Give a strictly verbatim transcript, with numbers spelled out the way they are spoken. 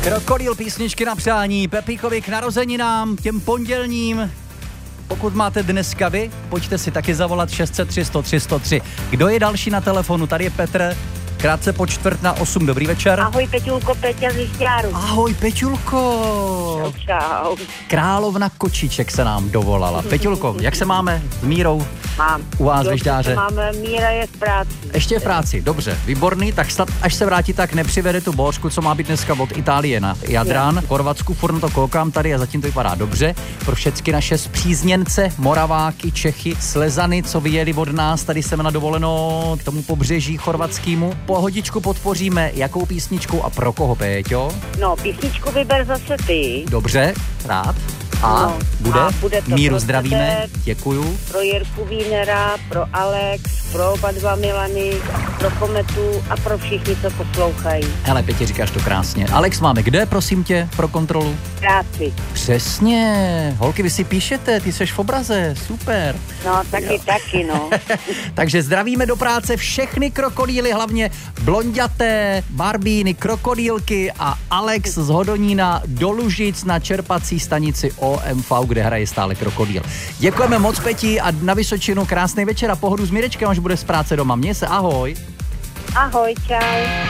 Krokodýl, písničky na přání Pepíkovi k narozeninám, těm pondělním. Pokud máte dneska vy, pojďte si taky zavolat šest set tři sto tři sto tři. Kdo je další na telefonu? Tady je Petr, krátce po čtvrt na osm. Dobrý večer. Ahoj Peťulko, Peťa z Jišťáru. Ahoj Peťulko. Čau, čau. Královna kočiček se nám dovolala. Peťulko, jak se máme s Mírou? Mám. U vás ve Žďáře? Máme, Míra je v práci. Ještě v práci, dobře, výborný, tak snad, až se vrátí, tak nepřivede tu bouřku, co má být dneska od Itálie na Jadran. V Chorvatsku furt na to koukám tady a zatím to vypadá dobře. Pro všechny naše spřízněnce, Moraváky, Čechy, Slezany, co vyjeli od nás, tady jsem na dovoleno k tomu pobřeží chorvatskému. Pohodičku podpoříme, jakou písničku a pro koho, Péťo? No, písničku vyber zase ty. Dobře, rád. A no, bude? A bude to Míru pro zdravíme, tebe, děkuju. Pro Jirku Vínera, pro Alex, pro oba dva Milany, pro Kometu a pro všichni, co poslouchají. Hele, Pěti, říkáš to krásně. Alex, máme kde, prosím tě, pro kontrolu? Práci. Přesně. Holky, vy si píšete, ty seš v obraze, super. No, taky, jo. taky, no. Takže zdravíme do práce všechny krokodýly, hlavně blonďaté, barbíny, krokodýlky a Alex z Hodonína do Lužic na čerpací stanici O M V, kde hraje stále krokodýl. Děkujeme moc, Peti, a na Vysočinu krásný večer a pohodu s Mirečkem, až bude z práce doma. Měj se, ahoj. Ahoj, čau.